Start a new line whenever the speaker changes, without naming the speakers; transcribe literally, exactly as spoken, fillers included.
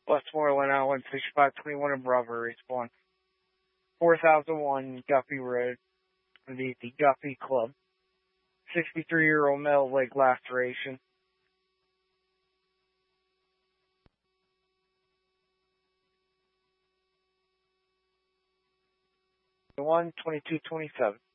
Westmoreland Island, sixty-five twenty-one in Bravo, respawn. four thousand one Guppy Road, the, the Guppy Club. sixty-three-year-old male, leg laceration. one twenty-two twenty-seven.